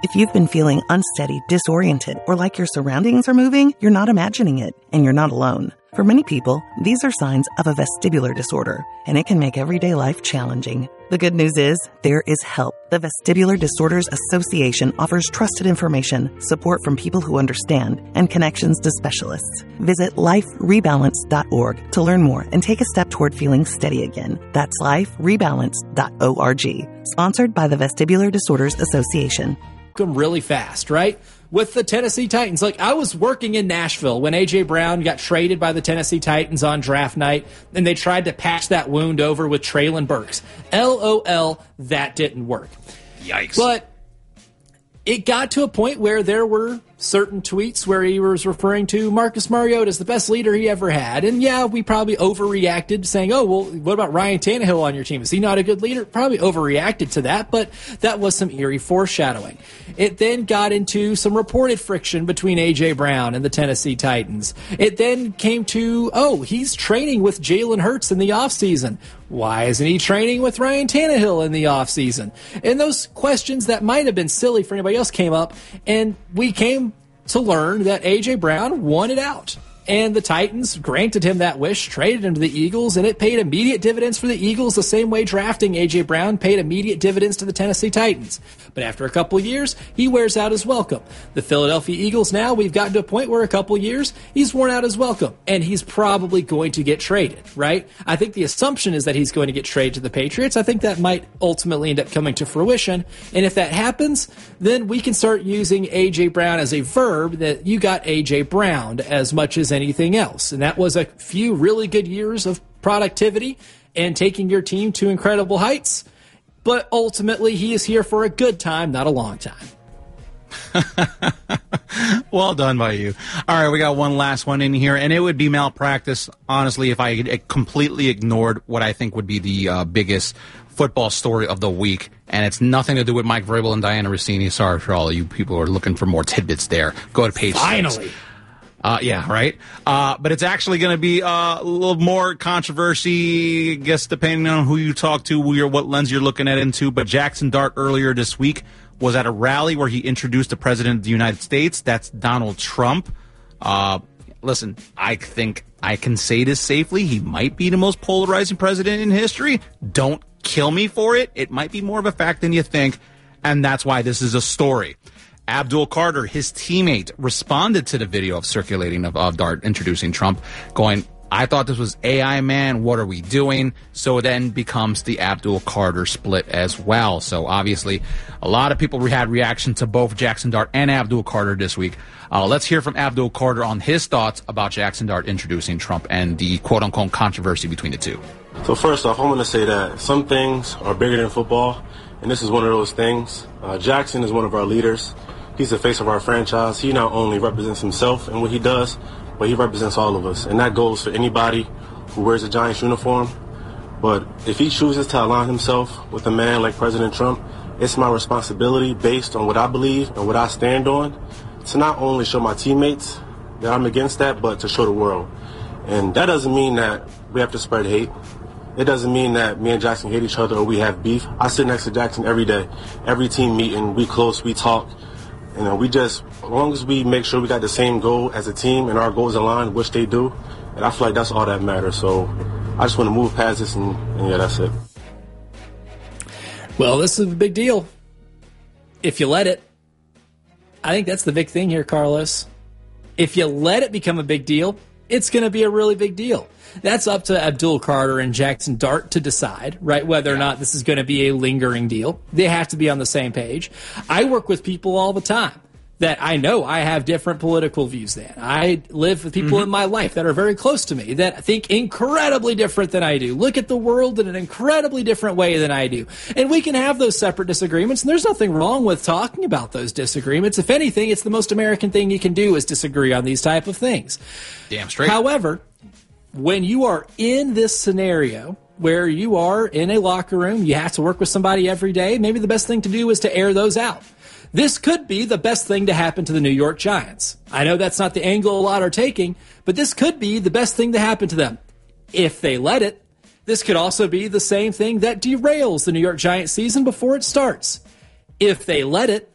If you've been feeling unsteady, disoriented, or like your surroundings are moving, you're not imagining it, and you're not alone. For many people, these are signs of a vestibular disorder, and it can make everyday life challenging. The good news is, there is help. The Vestibular Disorders Association offers trusted information, support from people who understand, and connections to specialists. Visit liferebalance.org to learn more and take a step toward feeling steady again. That's liferebalance.org. Sponsored by the Vestibular Disorders Association. Them really fast, right? With the Tennessee Titans. Like, I was working in Nashville when A.J. Brown got traded by the Tennessee Titans on draft night, and they tried to patch that wound over with Treylon Burks. LOL, that didn't work. Yikes. But it got to a point where there were certain tweets where he was referring to Marcus Mariota as the best leader he ever had. And yeah, we probably overreacted, saying, oh, well, what about Ryan Tannehill on your team? Is he not a good leader? Probably overreacted to that, but that was some eerie foreshadowing. It then got into some reported friction between A.J. Brown and the Tennessee Titans. It then came to, oh, he's training with Jalen Hurts in the offseason. Why isn't he training with Ryan Tannehill in the offseason? And those questions that might have been silly for anybody else came up, and we came to learn that A.J. Brown wanted out. And the Titans granted him that wish, traded him to the Eagles, and it paid immediate dividends for the Eagles the same way drafting A.J. Brown paid immediate dividends to the Tennessee Titans. But after a couple of years, he wears out his welcome. The Philadelphia Eagles now, we've gotten to a point where a couple of years, he's worn out his welcome, and he's probably going to get traded, right? I think the assumption is that he's going to get traded to the Patriots. I think that might ultimately end up coming to fruition, and if that happens, then we can start using A.J. Brown as a verb, that you got A.J. Browned as much as anything else. And that was a few really good years of productivity and taking your team to incredible heights. But ultimately, he is here for a good time, not a long time. Well done by you. All right, we got one last one in here, and it would be malpractice, honestly, if I completely ignored what I think would be the biggest football story of the week, and it's nothing to do with Mike Vrabel and Diana Rossini. Sorry for all of you people who are looking for more tidbits there. Go to page 6. Finally. Yeah, right? But it's actually going to be a little more controversy, I guess, depending on who you talk to, what lens you're looking at into. But Jackson Dart earlier this week was at a rally where he introduced the President of the United States. That's Donald Trump. Listen, I think I can say this safely. He might be the most polarizing president in history. Don't kill me for it. It might be more of a fact than you think, and that's why this is a story. Abdul Carter, his teammate, responded to the video of circulating of Dart introducing Trump, going, I thought this was AI, man. What are we doing? So then becomes the Abdul Carter split as well. So obviously, a lot of people had reaction to both Jackson Dart and Abdul Carter this week. Let's hear from Abdul Carter on his thoughts about Jackson Dart introducing Trump and the quote-unquote controversy between the two. So first off, I want to say that some things are bigger than football, and this is one of those things. Jackson is one of our leaders. He's the face of our franchise. He not only represents himself and what he does, but he represents all of us. And that goes for anybody who wears a Giants uniform. But if he chooses to align himself with a man like President Trump, it's my responsibility, based on what I believe and what I stand on, to not only show my teammates that I'm against that, but to show the world. And that doesn't mean that we have to spread hate. It doesn't mean that me and Jackson hate each other or we have beef. I sit next to Jackson every day. Every team meeting, we close, we talk. You know, as long as we make sure we got the same goal as a team and our goals align, which they do, and I feel like that's all that matters. So I just want to move past this, and yeah, that's it. Well, this is a big deal. If you let it. I think that's the big thing here, Carlos. If you let it become a big deal, it's going to be a really big deal. That's up to Abdul Carter and Jackson Dart to decide, right, whether or not this is going to be a lingering deal. They have to be on the same page. I work with people all the time that I know I have different political views than. I live with people in my life that are very close to me that think incredibly different than I do, look at the world in an incredibly different way than I do. And we can have those separate disagreements, and there's nothing wrong with talking about those disagreements. If anything, it's the most American thing you can do is disagree on these type of things. Damn straight. However, when you are in this scenario where you are in a locker room, you have to work with somebody every day, maybe the best thing to do is to air those out. This could be the best thing to happen to the New York Giants. I know that's not the angle a lot are taking, but this could be the best thing to happen to them. If they let it, this could also be the same thing that derails the New York Giants season before it starts. If they let it,